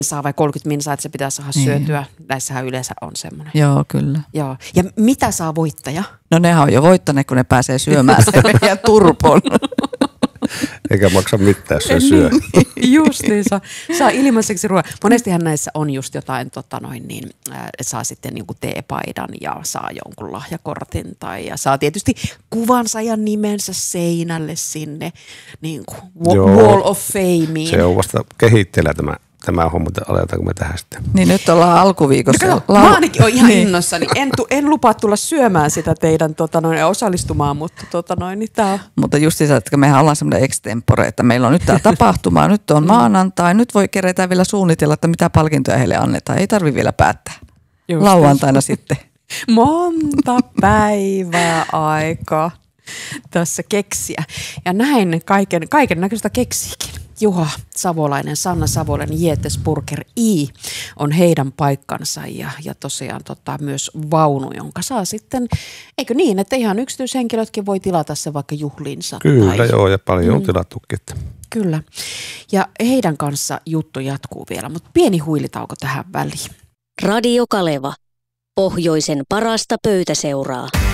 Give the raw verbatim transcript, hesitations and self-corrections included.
saa vai kolmekymmentä minsaa, että se pitää saada niin syötyä. Näissähän yleensä on semmoinen. Joo, kyllä. Joo. Ja mitä saa voittaja? No nehän on jo voittaneet, kun ne pääsee syömään sen meidän turpon. Eikä maksa mitään, jos se syö. Niin, justiinsa. Saa ilmaiseksi ruoan. Monestihan näissä on just jotain, tota noin, niin, äh, saa sitten jonkun teepaidan ja saa jonkun lahjakortin. Tai, ja saa tietysti kuvansa ja nimensä seinälle sinne niin kuin Wall of Fameen. Se on vasta kehitteellä tämä. Tämä homma, aletaanko me tähän sitten? Niin nyt ollaan alkuviikossa. No, La- mä ainakin olen ihan niin. innossani. En, tu, en lupaa tulla syömään sitä teidän tota noin, osallistumaan, mutta tota noin, niin tää on. Mutta justiinsa, että mehän ollaan semmoinen extempore, että meillä on nyt tämä tapahtuma, nyt on maanantai, nyt voi kerätä vielä suunnitella, että mitä palkintoja heille annetaan. Ei tarvitse vielä päättää. Just lauantaina sitten. Monta päivää aikaa tässä keksiä. Ja näin kaiken, kaiken näköistä keksiikin. Juha Savolainen, Sanna Savolainen, Jetesburger I on heidän paikkansa ja, ja tosiaan tota, myös vaunu, jonka saa sitten, eikö niin, että ihan yksityishenkilötkin voi tilata se vaikka juhliinsa? Kyllä tai... joo, ja paljon on mm. tilattukin. Kyllä, ja heidän kanssa juttu jatkuu vielä, mutta pieni huilitauko tähän väliin. Radio Kaleva. Pohjoisen parasta pöytäseuraa.